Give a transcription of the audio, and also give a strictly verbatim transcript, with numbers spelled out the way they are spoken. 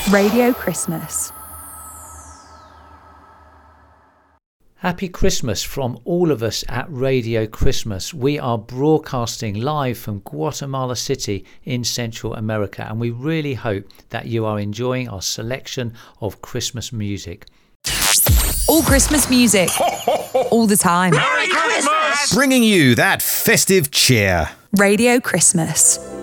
Radio Christmas. Happy Christmas from all of us at Radio Christmas. We are broadcasting live from Guatemala City in Central America, and we really hope that you are enjoying our selection of Christmas music. All Christmas music, all the time. Merry Christmas! Bringing you that festive cheer. Radio Christmas.